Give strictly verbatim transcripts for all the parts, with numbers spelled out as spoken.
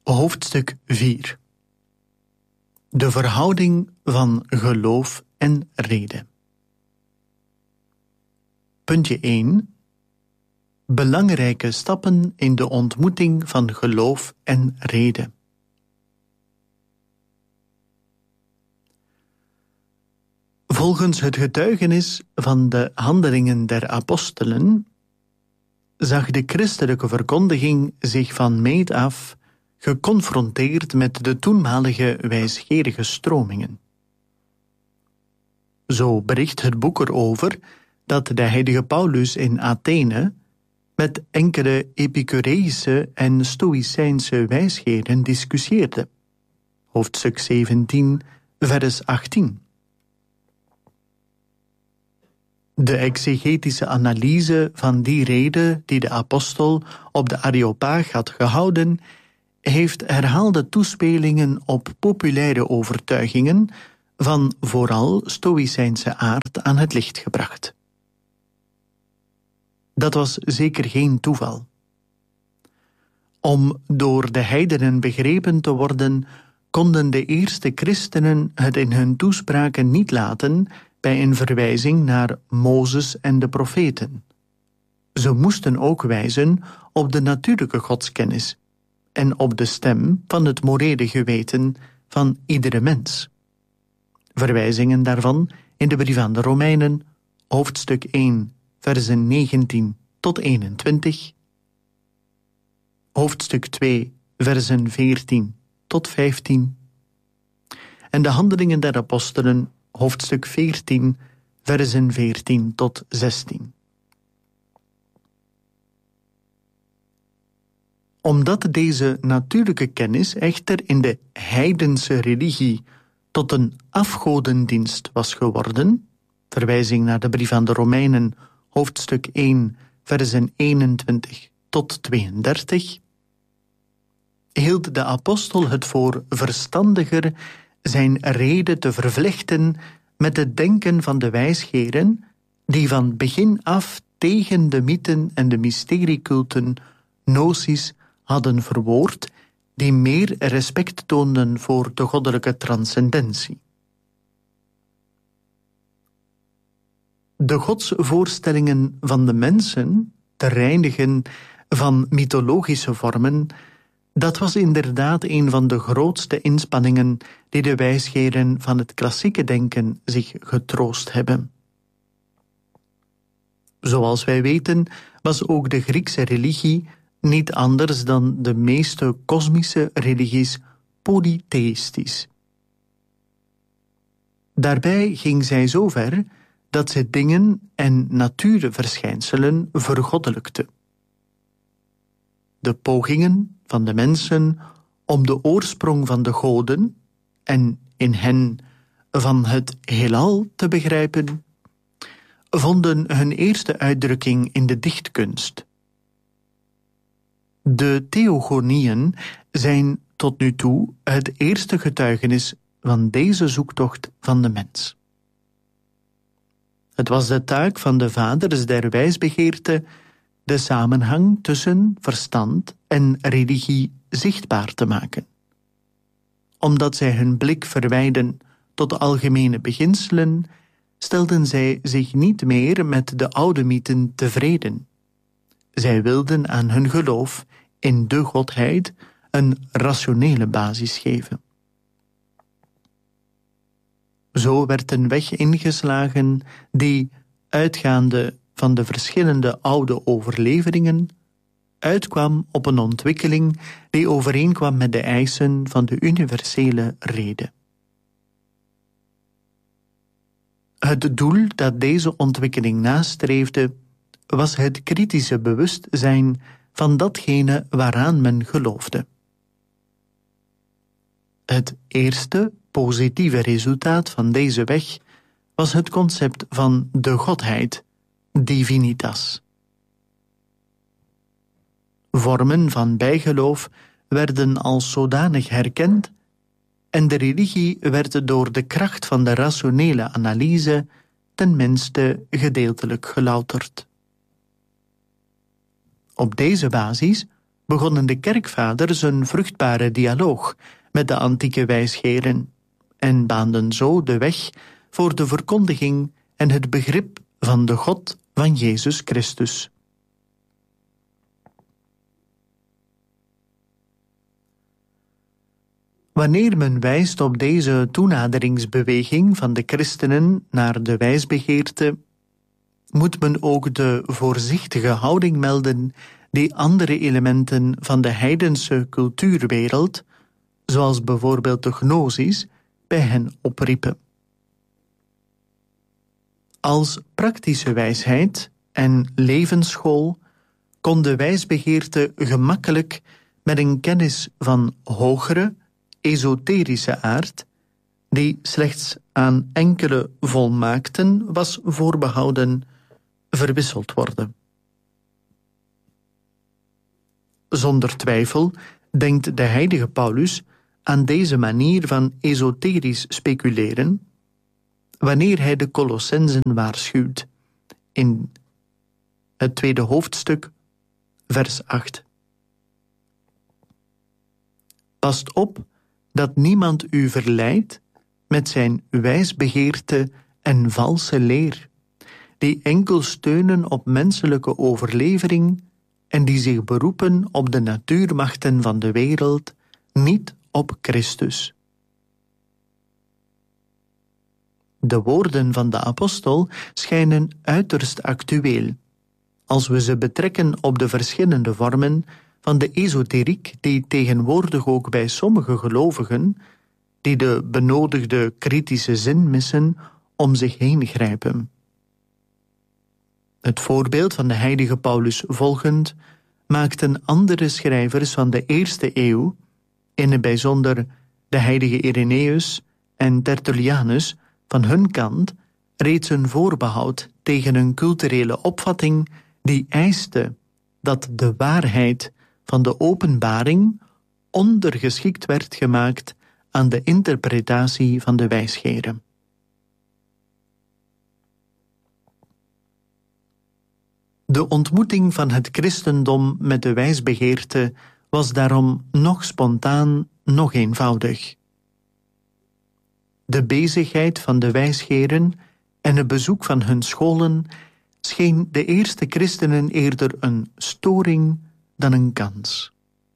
Hoofdstuk vier. De verhouding van geloof en reden. Puntje één. Belangrijke stappen in de ontmoeting van geloof en reden. Volgens het getuigenis van de Handelingen der Apostelen zag de christelijke verkondiging zich van meet af geconfronteerd met de toenmalige wijsgerige stromingen. Zo bericht het boek erover dat de heilige Paulus in Athene met enkele Epicureïsche en Stoïcijnse wijsgeren discussieerde. Hoofdstuk zeventien, vers achttien. De exegetische analyse van die rede die de apostel op de Areopaag had gehouden, heeft herhaalde toespelingen op populaire overtuigingen van vooral Stoïcijnse aard aan het licht gebracht. Dat was zeker geen toeval. Om door de heidenen begrepen te worden, konden de eerste christenen het in hun toespraken niet laten bij een verwijzing naar Mozes en de profeten. Ze moesten ook wijzen op de natuurlijke godskennis en op de stem van het morele geweten van iedere mens. Verwijzingen daarvan in de brief aan de Romeinen, hoofdstuk één, versen negentien tot eenentwintig, hoofdstuk twee, versen veertien tot vijftien, en de Handelingen der Apostelen, hoofdstuk veertien, versen veertien tot zestien. Omdat deze natuurlijke kennis echter in de heidense religie tot een afgodendienst was geworden, verwijzing naar de brief aan de Romeinen, hoofdstuk één, versen eenentwintig tot tweeëndertig, hield de apostel het voor verstandiger zijn rede te vervlechten met het denken van de wijsgeren die van begin af tegen de mythen en de mysterieculten noties hadden verwoord die meer respect toonden voor de goddelijke transcendentie. De godsvoorstellingen van de mensen te reinigen van mythologische vormen, dat was inderdaad een van de grootste inspanningen die de wijsgeren van het klassieke denken zich getroost hebben. Zoals wij weten was ook de Griekse religie niet anders dan de meeste kosmische religies polytheïstisch. Daarbij ging zij zo ver dat ze dingen en natuurverschijnselen vergoddelijkte. De pogingen van de mensen om de oorsprong van de goden en in hen van het heelal te begrijpen, vonden hun eerste uitdrukking in de dichtkunst. De theogonieën zijn tot nu toe het eerste getuigenis van deze zoektocht van de mens. Het was de taak van de vaders der wijsbegeerte de samenhang tussen verstand en religie zichtbaar te maken. Omdat zij hun blik verwijden tot de algemene beginselen, stelden zij zich niet meer met de oude mythen tevreden. Zij wilden aan hun geloof in de Godheid een rationele basis geven. Zo werd een weg ingeslagen die, uitgaande van de verschillende oude overleveringen, uitkwam op een ontwikkeling die overeenkwam met de eisen van de universele rede. Het doel dat deze ontwikkeling nastreefde, was het kritische bewustzijn van datgene waaraan men geloofde. Het eerste positieve resultaat van deze weg was het concept van de godheid, divinitas. Vormen van bijgeloof werden als zodanig herkend en de religie werd door de kracht van de rationele analyse ten minste gedeeltelijk gelouterd. Op deze basis begonnen de kerkvaders een vruchtbare dialoog met de antieke wijsgeren en baanden zo de weg voor de verkondiging en het begrip van de God van Jezus Christus. Wanneer men wijst op deze toenaderingsbeweging van de christenen naar de wijsbegeerte, moet men ook de voorzichtige houding melden die andere elementen van de heidense cultuurwereld, zoals bijvoorbeeld de gnosis, bij hen opriepen. Als praktische wijsheid en levensschool kon de wijsbegeerte gemakkelijk met een kennis van hogere, esoterische aard, die slechts aan enkele volmaakten was voorbehouden, verwisseld worden. Zonder twijfel denkt de heilige Paulus aan deze manier van esoterisch speculeren wanneer hij de Colossenzen waarschuwt in het tweede hoofdstuk, vers acht. Past op dat niemand u verleidt met zijn wijsbegeerte en valse leer, die enkel steunen op menselijke overlevering en die zich beroepen op de natuurmachten van de wereld, niet op Christus. De woorden van de apostel schijnen uiterst actueel, als we ze betrekken op de verschillende vormen van de esoteriek die tegenwoordig ook bij sommige gelovigen, die de benodigde kritische zin missen, om zich heen grijpen. Het voorbeeld van de heilige Paulus volgend maakten andere schrijvers van de eerste eeuw, in het bijzonder de heilige Irenaeus en Tertullianus, van hun kant reeds een voorbehoud tegen een culturele opvatting die eiste dat de waarheid van de openbaring ondergeschikt werd gemaakt aan de interpretatie van de wijsgeren. De ontmoeting van het christendom met de wijsbegeerte was daarom nog spontaan, nog eenvoudig. De bezigheid van de wijsgeren en het bezoek van hun scholen scheen de eerste christenen eerder een storing dan een kans.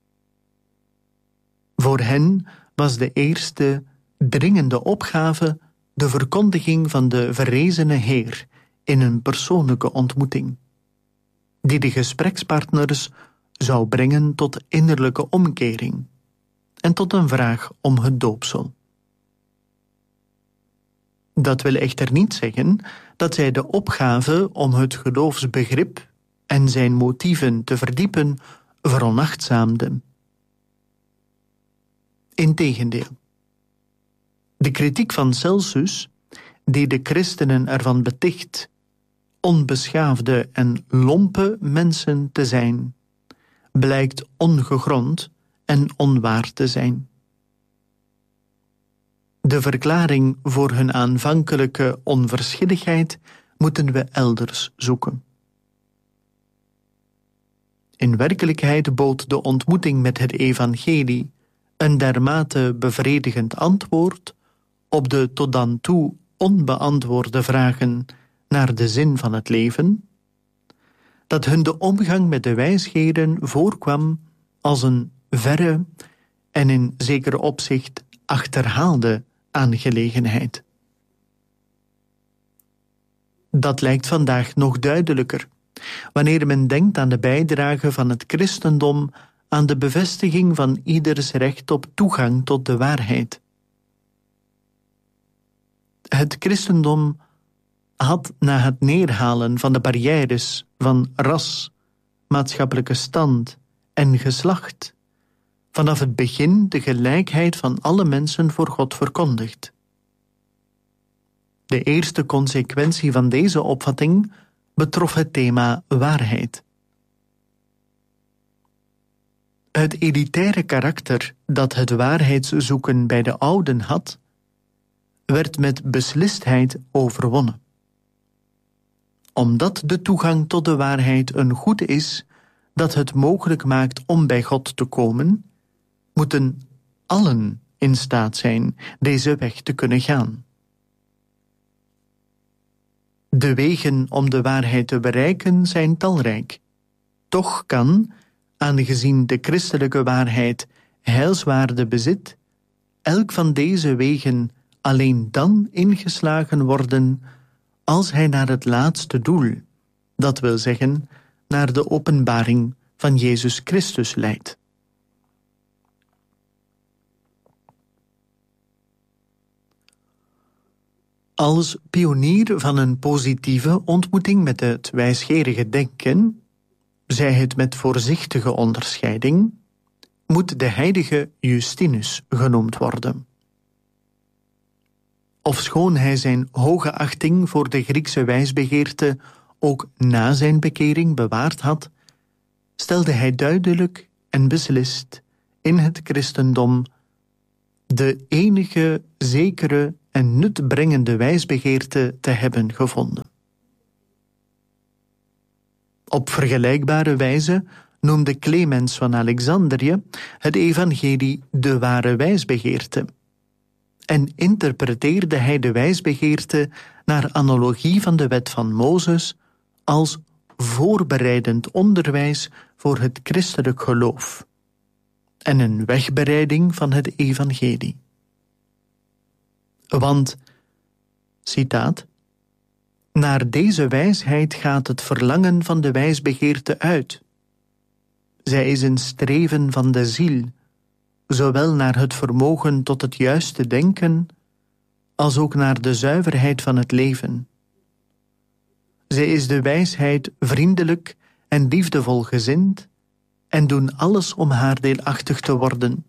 Voor hen was de eerste dringende opgave de verkondiging van de verrezene Heer in een persoonlijke ontmoeting, die de gesprekspartners zou brengen tot innerlijke omkering en tot een vraag om het doopsel. Dat wil echter niet zeggen dat zij de opgave om het geloofsbegrip en zijn motieven te verdiepen veronachtzaamden. Integendeel. De kritiek van Celsus, die de christenen ervan beticht onbeschaafde en lompe mensen te zijn, blijkt ongegrond en onwaar te zijn. De verklaring voor hun aanvankelijke onverschilligheid moeten we elders zoeken. In werkelijkheid bood de ontmoeting met het evangelie een dermate bevredigend antwoord op de tot dan toe onbeantwoorde vragen naar de zin van het leven, dat hun de omgang met de wijsgeren voorkwam als een verre en in zeker opzicht achterhaalde aangelegenheid. Dat lijkt vandaag nog duidelijker, wanneer men denkt aan de bijdrage van het christendom aan de bevestiging van ieders recht op toegang tot de waarheid. Het christendom had na het neerhalen van de barrières van ras, maatschappelijke stand en geslacht vanaf het begin de gelijkheid van alle mensen voor God verkondigd. De eerste consequentie van deze opvatting betrof het thema waarheid. Het elitaire karakter dat het waarheidszoeken bij de ouden had, werd met beslistheid overwonnen. Omdat de toegang tot de waarheid een goed is dat het mogelijk maakt om bij God te komen, moeten allen in staat zijn deze weg te kunnen gaan. De wegen om de waarheid te bereiken zijn talrijk. Toch kan, aangezien de christelijke waarheid heilswaarde bezit, elk van deze wegen alleen dan ingeslagen worden als hij naar het laatste doel, dat wil zeggen, naar de openbaring van Jezus Christus leidt. Als pionier van een positieve ontmoeting met het wijsgerige denken, zij het met voorzichtige onderscheiding, moet de heilige Justinus genoemd worden. Ofschoon hij zijn hoge achting voor de Griekse wijsbegeerte ook na zijn bekering bewaard had, stelde hij duidelijk en beslist in het christendom de enige zekere en nutbrengende wijsbegeerte te hebben gevonden. Op vergelijkbare wijze noemde Clemens van Alexandrië het evangelie de ware wijsbegeerte en interpreteerde hij de wijsbegeerte naar analogie van de wet van Mozes als voorbereidend onderwijs voor het christelijk geloof en een wegbereiding van het evangelie. Want, citaat, naar deze wijsheid gaat het verlangen van de wijsbegeerte uit. Zij is een streven van de ziel, zowel naar het vermogen tot het juiste denken, als ook naar de zuiverheid van het leven. Zij is de wijsheid vriendelijk en liefdevol gezind en doen alles om haar deelachtig te worden.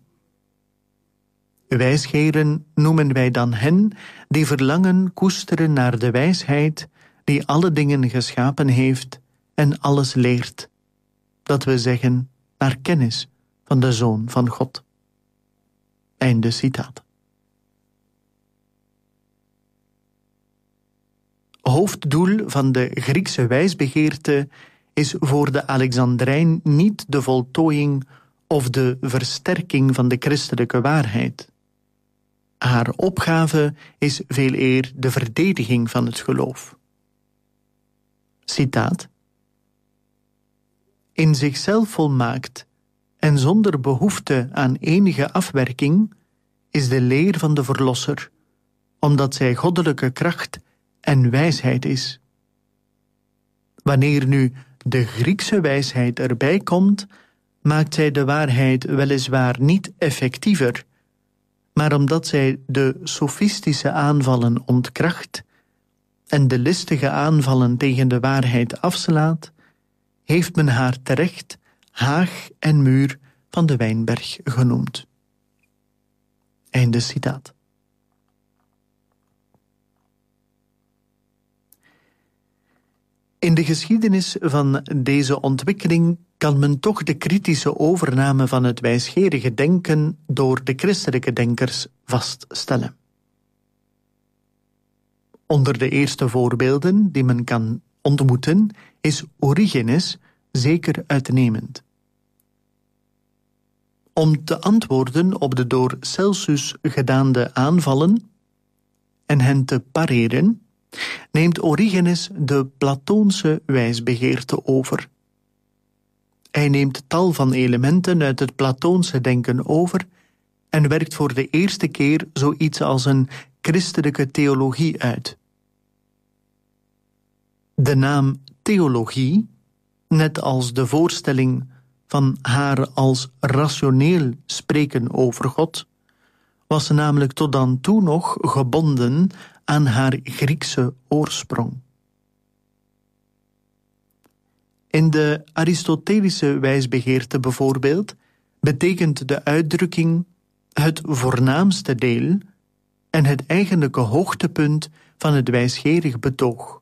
Wijsgeren noemen wij dan hen die verlangen koesteren naar de wijsheid die alle dingen geschapen heeft en alles leert. Dat we zeggen naar kennis van de Zoon van God. Einde citaat. Hoofddoel van de Griekse wijsbegeerte is voor de Alexandrijn niet de voltooiing of de versterking van de christelijke waarheid. Haar opgave is veeleer de verdediging van het geloof. Citaat: in zichzelf volmaakt en zonder behoefte aan enige afwerking is de leer van de Verlosser, omdat zij goddelijke kracht en wijsheid is. Wanneer nu de Griekse wijsheid erbij komt, maakt zij de waarheid weliswaar niet effectiever, maar omdat zij de sofistische aanvallen ontkracht en de listige aanvallen tegen de waarheid afslaat, heeft men haar terecht Haag en muur van de Wijnberg genoemd. Einde citaat. In de geschiedenis van deze ontwikkeling kan men toch de kritische overname van het wijsgerige denken door de christelijke denkers vaststellen. Onder de eerste voorbeelden die men kan ontmoeten is Origenes zeker uitnemend. Om te antwoorden op de door Celsus gedaande aanvallen en hen te pareren, neemt Origenes de Platoonse wijsbegeerte over. Hij neemt tal van elementen uit het Platoonse denken over en werkt voor de eerste keer zoiets als een christelijke theologie uit. De naam theologie, net als de voorstelling van haar als rationeel spreken over God, was namelijk tot dan toe nog gebonden aan haar Griekse oorsprong. In de Aristotelische wijsbegeerte bijvoorbeeld betekent de uitdrukking het voornaamste deel en het eigenlijke hoogtepunt van het wijsgerig betoog.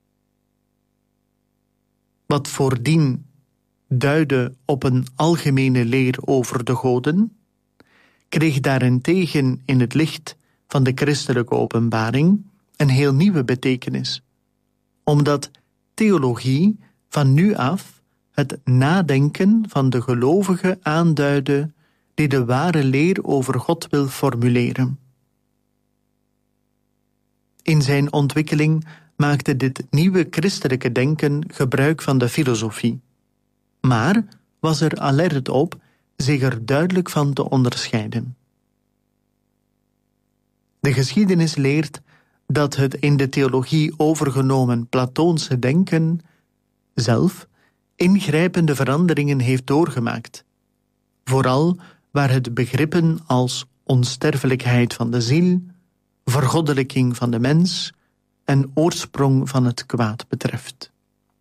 Wat voordien duidde op een algemene leer over de goden, kreeg daarentegen in het licht van de christelijke openbaring een heel nieuwe betekenis, omdat theologie van nu af het nadenken van de gelovige aanduidde die de ware leer over God wil formuleren. In zijn ontwikkeling maakte dit nieuwe christelijke denken gebruik van de filosofie, maar was er alert op zich er duidelijk van te onderscheiden. De geschiedenis leert dat het in de theologie overgenomen Platoonse denken zelf ingrijpende veranderingen heeft doorgemaakt, vooral waar het begrippen als onsterfelijkheid van de ziel, vergoddelijking van de mens en oorsprong van het kwaad betreft.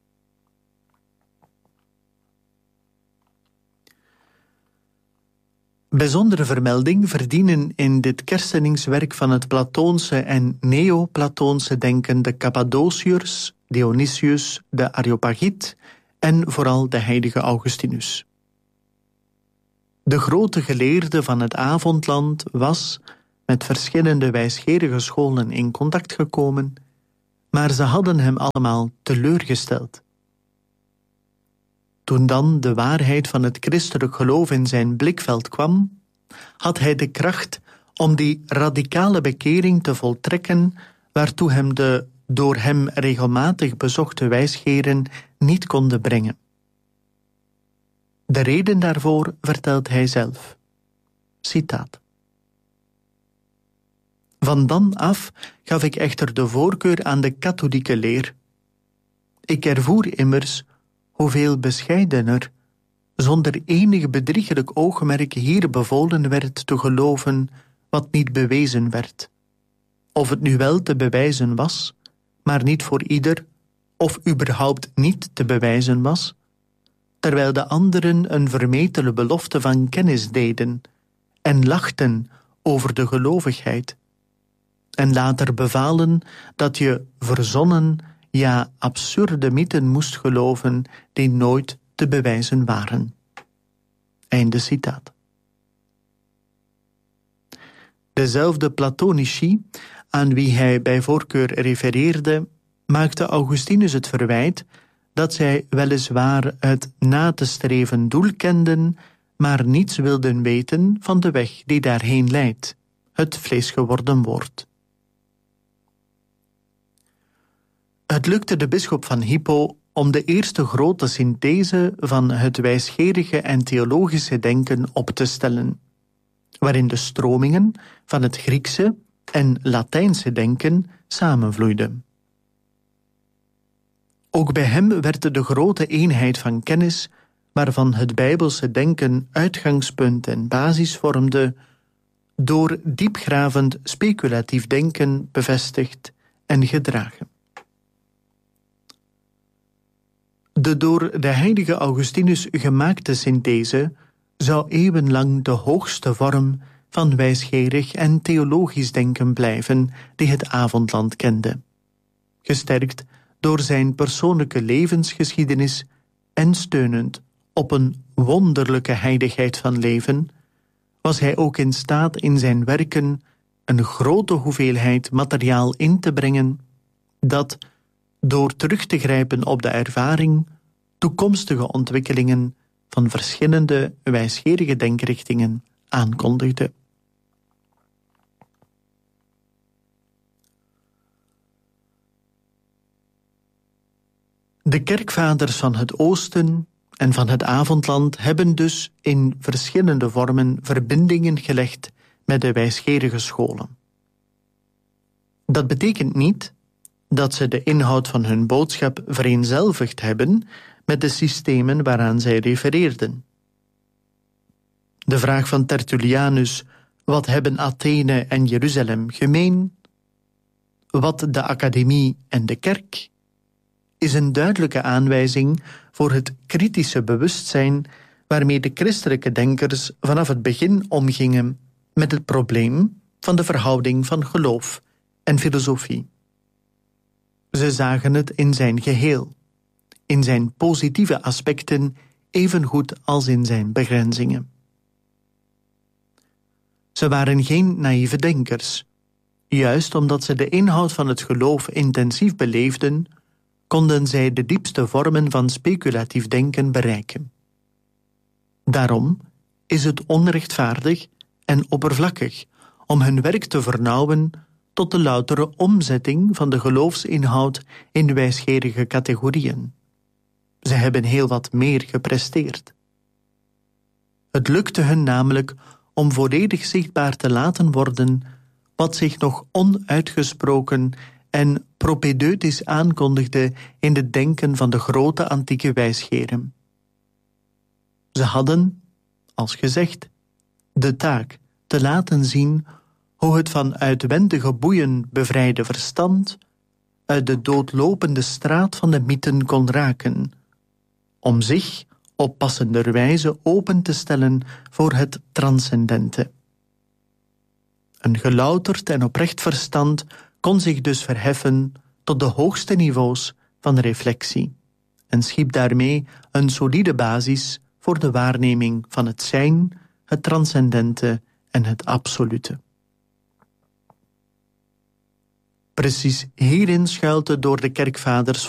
Bijzondere vermelding verdienen in dit kersteningswerk van het Platoonse en Neoplatoonse denken de Cappadociërs, Dionysius, de Areopagiet en vooral de heilige Augustinus. De grote geleerde van het avondland was met verschillende wijsgerige scholen in contact gekomen, maar ze hadden hem allemaal teleurgesteld. Toen dan de waarheid van het christelijk geloof in zijn blikveld kwam, had hij de kracht om die radicale bekering te voltrekken waartoe hem de door hem regelmatig bezochte wijsgeren niet konden brengen. De reden daarvoor vertelt hij zelf. Citaat. Van dan af gaf ik echter de voorkeur aan de katholieke leer. Ik ervoer immers hoeveel bescheidener, zonder enig bedriegelijk oogmerk hier bevolen werd te geloven wat niet bewezen werd. Of het nu wel te bewijzen was, maar niet voor ieder, of überhaupt niet te bewijzen was, terwijl de anderen een vermetele belofte van kennis deden en lachten over de gelovigheid, en later bevalen dat je verzonnen, ja absurde mythen moest geloven die nooit te bewijzen waren. Einde citaat. Dezelfde Platonici, aan wie hij bij voorkeur refereerde, maakte Augustinus het verwijt dat zij weliswaar het na te streven doel kenden, maar niets wilden weten van de weg die daarheen leidt, het vlees geworden woord. Het lukte de bisschop van Hippo om de eerste grote synthese van het wijsgerige en theologische denken op te stellen, waarin de stromingen van het Griekse en Latijnse denken samenvloeiden. Ook bij hem werd de grote eenheid van kennis, waarvan het Bijbelse denken uitgangspunt en basis vormde, door diepgravend speculatief denken bevestigd en gedragen. De door de heilige Augustinus gemaakte synthese zou eeuwenlang de hoogste vorm van wijsgerig en theologisch denken blijven die het avondland kende, gesterkt door zijn persoonlijke levensgeschiedenis en steunend op een wonderlijke heiligheid van leven, was hij ook in staat in zijn werken een grote hoeveelheid materiaal in te brengen dat, door terug te grijpen op de ervaring, toekomstige ontwikkelingen van verschillende wijsgerige denkrichtingen aankondigde. De kerkvaders van het Oosten en van het avondland hebben dus in verschillende vormen verbindingen gelegd met de wijsgerige scholen. Dat betekent niet dat ze de inhoud van hun boodschap vereenzelvigd hebben met de systemen waaraan zij refereerden. De vraag van Tertullianus, wat hebben Athene en Jeruzalem gemeen? Wat de academie en de kerk? Is een duidelijke aanwijzing voor het kritische bewustzijn waarmee de christelijke denkers vanaf het begin omgingen met het probleem van de verhouding van geloof en filosofie. Ze zagen het in zijn geheel, in zijn positieve aspecten evengoed als in zijn begrenzingen. Ze waren geen naïeve denkers, juist omdat ze de inhoud van het geloof intensief beleefden, konden zij de diepste vormen van speculatief denken bereiken. Daarom is het onrechtvaardig en oppervlakkig om hun werk te vernauwen tot de loutere omzetting van de geloofsinhoud in wijsgerige categorieën. Ze hebben heel wat meer gepresteerd. Het lukte hun namelijk om volledig zichtbaar te laten worden wat zich nog onuitgesproken en propedeutisch aankondigde in het denken van de grote antieke wijsgeren. Ze hadden, als gezegd, de taak te laten zien hoe het van uitwendige boeien bevrijde verstand uit de doodlopende straat van de mythen kon raken, om zich op passenderwijze open te stellen voor het transcendente. Een gelouterd en oprecht verstand kon zich dus verheffen tot de hoogste niveaus van reflectie en schiep daarmee een solide basis voor de waarneming van het zijn, het transcendente en het absolute. Precies hierin schuilt de door de kerkvaders